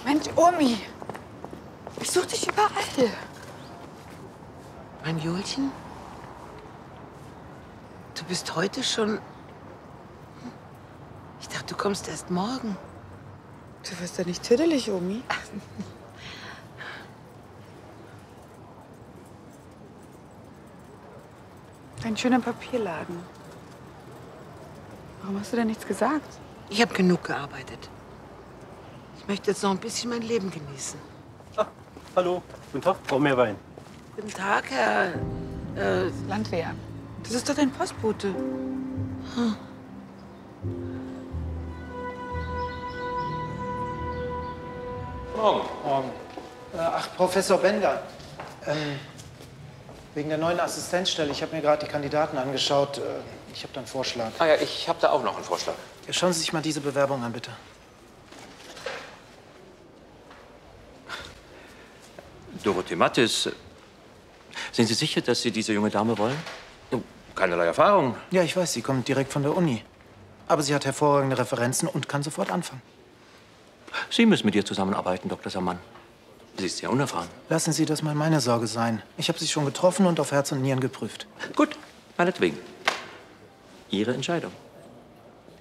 Mensch, Omi. Ich suche dich überall. Mein Julchen? Du bist heute schon... Ich dachte, du kommst erst morgen. Du wirst ja nicht tüdelig, Omi. Ein schöner Papierladen. Warum hast du denn nichts gesagt? Ich habe genug gearbeitet. Ich möchte jetzt noch ein bisschen mein Leben genießen. Ah, hallo. Guten Tag, Frau Meerwein. Guten Tag, Herr... Landwehr. Das ist doch dein Postbote. Morgen. Morgen. Ach, Professor Bender. Wegen der neuen Assistenzstelle. Ich habe mir gerade die Kandidaten angeschaut. Ich habe da einen Vorschlag. Ah ja, ich habe da auch noch einen Vorschlag. Ja, schauen Sie sich mal diese Bewerbung an, bitte. Dorothee Mattes, sind Sie sicher, dass Sie diese junge Dame wollen? Keinerlei Erfahrung. Ja, ich weiß, sie kommt direkt von der Uni. Aber sie hat hervorragende Referenzen und kann sofort anfangen. Sie müssen mit ihr zusammenarbeiten, Dr. Sammann. Sie ist sehr unerfahren. Lassen Sie das mal meine Sorge sein. Ich habe sie schon getroffen und auf Herz und Nieren geprüft. Gut, meinetwegen. Ihre Entscheidung.